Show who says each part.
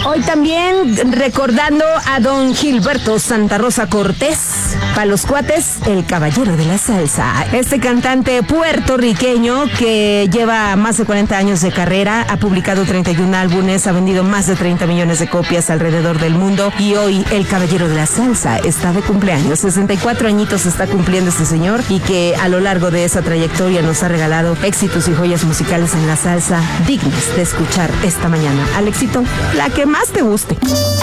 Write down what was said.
Speaker 1: Hoy también recordando a don Gilberto Santa Rosa Cortés, para los cuates, el caballero de la salsa. Este cantante puertorriqueño que lleva más de 40 años de carrera, ha publicado 31 álbumes, ha vendido más de 30 millones de copias alrededor del mundo y hoy el caballero de la salsa está de cumpleaños. 64 añitos está cumpliendo este señor y que a lo largo de esa trayectoria nos ha regalado éxitos y joyas musicales en la salsa dignas de escuchar esta mañana. Alexito, la que más te guste.